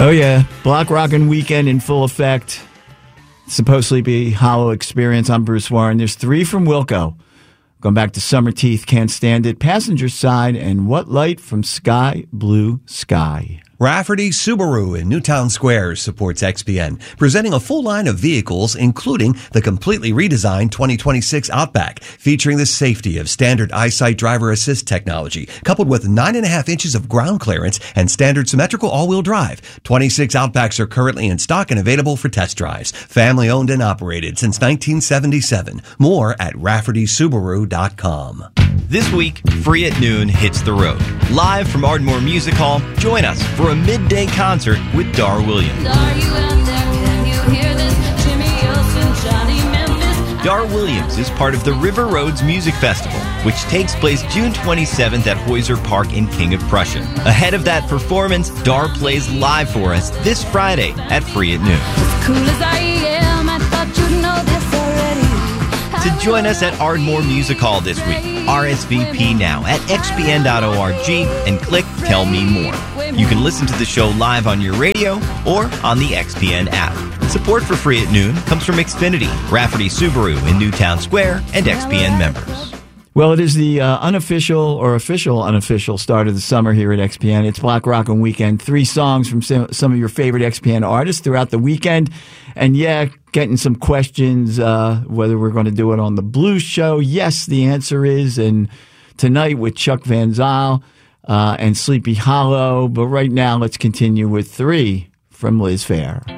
Oh, yeah. Block Rockin' Weekend in full effect. Supposedly be Hollow Experience. I'm Bruce Warren. There's 3 from Wilco. Going back to Summer Teeth, Can't Stand It, Passenger Side, and What Light from Sky Blue Sky. Rafferty Subaru in Newtown Square supports XPN, presenting a full line of vehicles, including the completely redesigned 2026 Outback, featuring the safety of standard EyeSight driver assist technology, coupled with 9.5 inches of ground clearance and standard symmetrical all-wheel drive. 26 Outbacks are currently in stock and available for test drives. Family owned and operated since 1977. More at RaffertySubaru.com. This week, Free at Noon hits the road. Live from Ardmore Music Hall, join us for a midday concert with Dar Williams. Are you out there? Can you hear this? Jimmy Olsen, Johnny Memphis. Dar Williams is part of the River Roads Music Festival, which takes place June 27th at Heuser Park in King of Prussia. Ahead of that performance, Dar plays live for us this Friday at Free at Noon. As cool as I am, I thought you'd know this already. To join us at Ardmore Music Hall this week, RSVP now at xpn.org and click Tell Me More. You can listen to the show live on your radio or on the XPN app. Support for Free at Noon comes from Xfinity, Rafferty Subaru in Newtown Square, and XPN members. Well, it is the unofficial or official unofficial start of the summer here at XPN. It's Block Rockin' Weekend. 3 songs from some of your favorite XPN artists throughout the weekend. And yeah, getting some questions whether we're going to do it on the Blues Show. Yes, the answer is. And tonight with Chuck Van Zyl and Sleepy Hollow. But right now, let's continue with 3 from Liz Phair.